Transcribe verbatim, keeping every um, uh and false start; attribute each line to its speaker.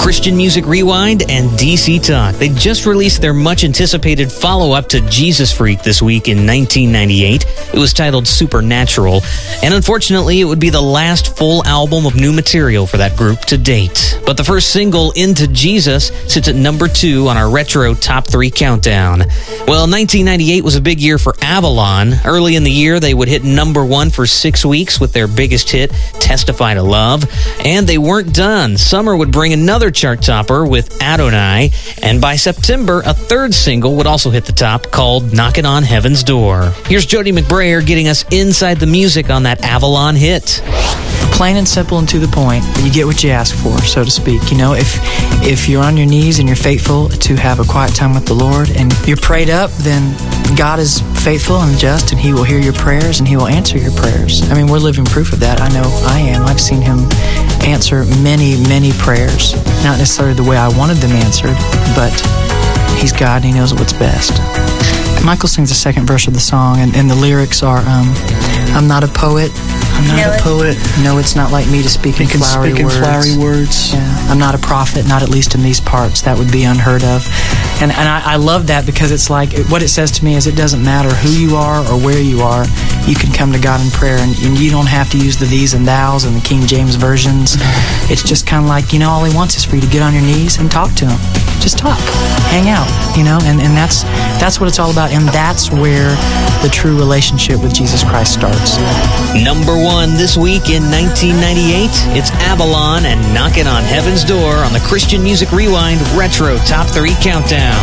Speaker 1: Christian Music Rewind and D C Talk. They just released their much-anticipated follow-up to Jesus Freak this week in nineteen ninety-eight. It was titled Supernatural, and unfortunately, it would be the last full album of new material for that group to date. But the first single, Into Jesus, sits at number two on our retro top three countdown. Well, nineteen ninety-eight was a big year for Avalon. Early in the year, they would hit number one for six weeks with their biggest hit, Testify to Love. And they weren't done. Summer would bring another chart topper with Adonai, and by September, a third single would also hit the top called Knockin' on Heaven's Door. Here's Jody McBrayer getting us inside the music on that Avalon hit.
Speaker 2: Plain and simple and to the point. You get what you ask for, so to speak. You know, if if you're on your knees and you're faithful to have a quiet time with the Lord and you're prayed up, then God is faithful and just, and He will hear your prayers and He will answer your prayers. I mean, we're living proof of that. I know I am. I've seen Him answer many, many prayers. Not necessarily the way I wanted them answered, but He's God and He knows what's best. Michael sings the second verse of the song, and, and the lyrics are, um, I'm not a poet. I'm not
Speaker 3: no,
Speaker 2: a poet. No, it's not like me to speak in
Speaker 4: can
Speaker 2: flowery
Speaker 4: speak
Speaker 2: words.
Speaker 4: in flowery words.
Speaker 2: Yeah. I'm not a prophet, not at least in these parts. That would be unheard of. And and I, I love that because it's like, it, what it says to me is it doesn't matter who you are or where you are. You can come to God in prayer, and, and you don't have to use the these and thous and the King James versions. It's just kind of like, you know, all He wants is for you to get on your knees and talk to Him. Just talk. Hang out, you know, and, and that's that's what it's all about. And that's where the true relationship with Jesus Christ starts.
Speaker 1: Number one this week in nineteen ninety-eight, it's Avalon and Knockin' on Heaven's Door on the Christian Music Rewind Retro Top three Countdown.